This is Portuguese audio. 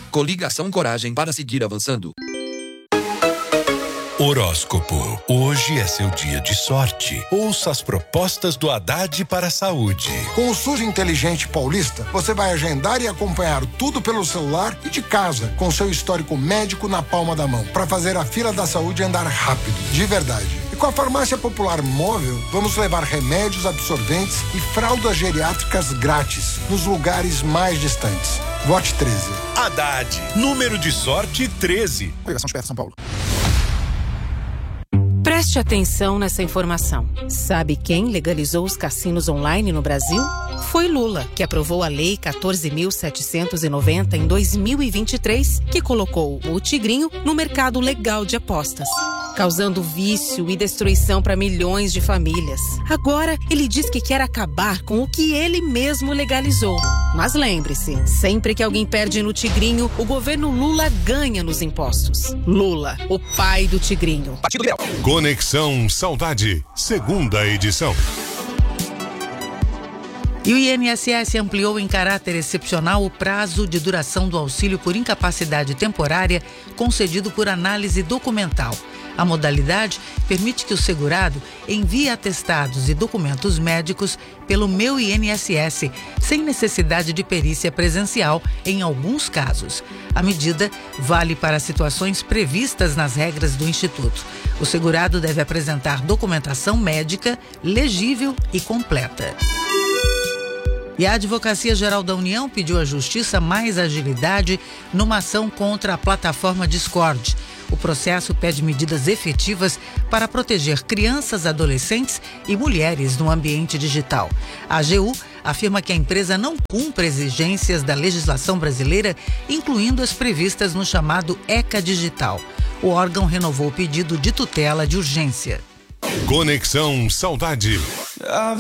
Coligação Coragem para seguir avançando. Horóscopo. Hoje é seu dia de sorte. Ouça as propostas do Haddad para a saúde. Com o SUS Inteligente Paulista, você vai agendar e acompanhar tudo pelo celular e de casa, com seu histórico médico na palma da mão, para fazer a fila da saúde andar rápido, de verdade. E com a Farmácia Popular Móvel, vamos levar remédios, absorventes e fraldas geriátricas grátis nos lugares mais distantes. Vote 13. Haddad. Número de sorte 13. Coligação Esperta São Paulo. Preste atenção nessa informação. Sabe quem legalizou os cassinos online no Brasil? Foi Lula, que aprovou a Lei 14.790 em 2023, que colocou o Tigrinho no mercado legal de apostas, causando vício e destruição para milhões de famílias. Agora, ele diz que quer acabar com o que ele mesmo legalizou. Mas lembre-se, sempre que alguém perde no Tigrinho, o governo Lula ganha nos impostos. Lula, o pai do Tigrinho. Partido Liberal. Conexão Saudade, segunda edição. E o INSS ampliou em caráter excepcional o prazo de duração do auxílio por incapacidade temporária concedido por análise documental. A modalidade permite que o segurado envie atestados e documentos médicos pelo Meu INSS, sem necessidade de perícia presencial em alguns casos. A medida vale para situações previstas nas regras do Instituto. O segurado deve apresentar documentação médica legível e completa. E a Advocacia Geral da União pediu à Justiça mais agilidade numa ação contra a plataforma Discord. O processo pede medidas efetivas para proteger crianças, adolescentes e mulheres no ambiente digital. A AGU afirma que a empresa não cumpre exigências da legislação brasileira, incluindo as previstas no chamado ECA Digital. O órgão renovou o pedido de tutela de urgência. Conexão Saudade.